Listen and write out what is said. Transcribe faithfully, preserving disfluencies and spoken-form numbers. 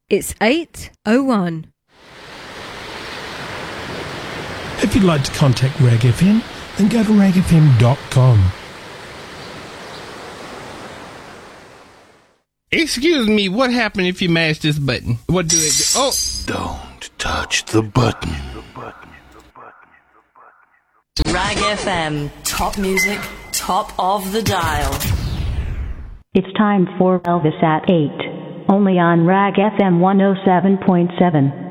It's eight oh one. If you'd like to contact Rag F M, then go to rag f m dot com. Excuse me, what happened if you mash this button? What do it do? Oh! Don't touch the button. Rag F M, top music, top of the dial. It's time for Elvis at eight. Only on Rag F M one oh seven point seven.